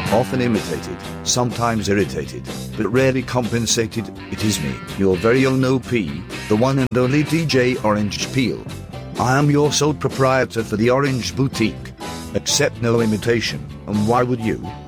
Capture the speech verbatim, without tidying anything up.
Often imitated, sometimes irritated, but rarely compensated. It is me, your very own O P, the one and only D J Orange Peel. I am your sole proprietor for the Orange Boutique. Accept no imitation, and why would you?